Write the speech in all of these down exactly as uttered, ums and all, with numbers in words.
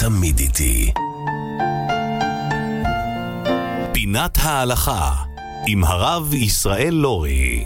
תמיד איתי. פינת ההלכה עם הרב ישראל לורי.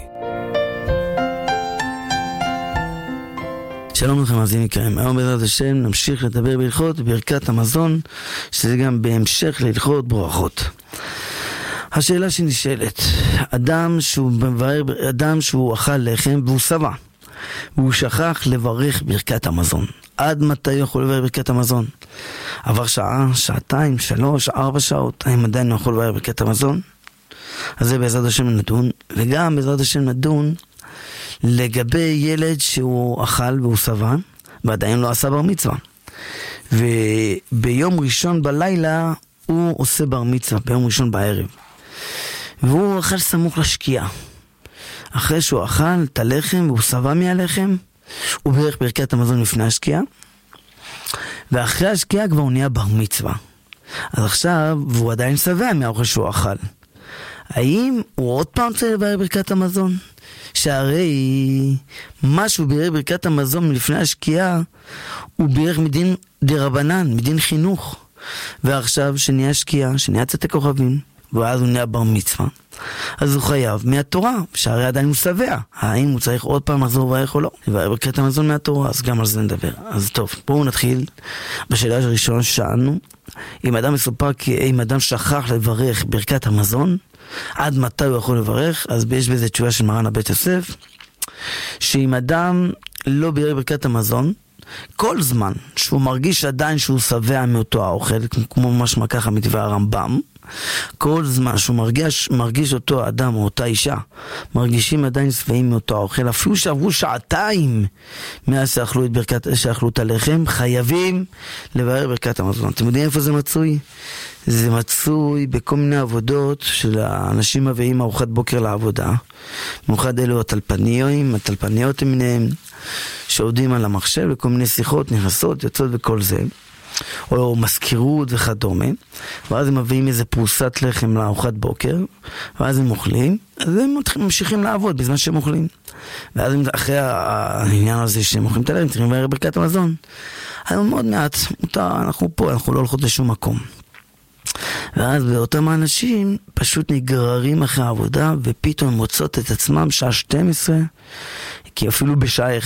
שלום לכם מאזינים יקרים, היום בעזרת השם נמשיך לדבר בהלכות ברכת המזון, שזה גם בהמשך להלכות ברכות. השאלה שנשאלת, אדם שהוא מברר, אדם שהוא אכל לחם והוא שבע, והוא שכח לברך ברכת המזון. עד מתי יכול לברך ברכת המזון? עבר שעה, שעתיים, שלוש, ארבע שעות, האם עדיין יכול לברך ברכת המזון? אז זה בעזרת השם נדון, וגם בעזרת השם נדון לגבי ילד שהוא אכל והוא שבע, ועדיין לא עשה בר מצווה. וביום ראשון בלילה הוא עושה בר מצווה, ביום ראשון בערב. והוא אכל סמוך לשקיעה. אחרי שהוא אכל את הלחם והוא שבע מהלחם, הוא ברך ברכת המזון לפני השקיעה. ואחרי השקיעה כבר הוא נהיה בר מצווה. אז עכשיו, והוא עדיין שבע מהאוכל שהוא אכל. האם הוא עוד פעם צריך לברך ברכת המזון? שהרי משהו בירך ברכת המזון מלפני השקיעה הוא בירך מדין דרבנן, מדין חינוך. ועכשיו שנהיה שקיעה, שנהיה צאת הכוכבים, ואז הוא נהיה בר מצווה, אז הוא חייב מהתורה, שהרי עדיין הוא שבע. האם הוא צריך עוד פעם לחזור וברך או לא? לברך ברכת המזון מהתורה, אז גם על זה נדבר. אז טוב, בואו נתחיל בשאלה הראשונה ששאלנו. אם אדם מסופר כי אם אדם שכח לברך ברכת המזון, עד מתי הוא יכול לברך? אז יש בזה תשובה של מרן הבית יוסף, שאם אדם לא בירך ברכת המזון, כל זמן שהוא מרגיש עדיין שהוא שבע מאותו האוכל, כמו משמע ככה מתווה הרמב"ם, כל זמן שהוא מרגיש, מרגיש אותו אדם או אותה אישה, מרגישים עדיין שבעים מאותו האוכל, אפילו שעברו שעתיים מאז שאכלו את ברכת, שאכלו את הלחם, חייבים לברך ברכת המזון. אתם יודעים איפה זה מצוי? זה מצוי בכל מיני עבודות של האנשים מביאים ארוחת בוקר לעבודה, במיוחד אלו הטלפניות, הטלפניות למיניהם, שעובדים על המחשב וכל מיני שיחות נכנסות, יוצאות וכל זה, או מזכירות וכדומה, ואז הם מביאים איזה פרוסת לחם לארוחת בוקר, ואז הם אוכלים, אז הם ממשיכים לעבוד בזמן שהם אוכלים. ואז אחרי העניין הזה שהם אוכלים את הלחם, צריכים לברך ברכת המזון. אז מאוד מעט, מותר, אנחנו פה, אנחנו לא הולכות לשום מקום. ואז באותם האנשים פשוט נגררים אחרי העבודה, ופתאום מוצאות את עצמם שעה שתים עשרה, כי אפילו בשעה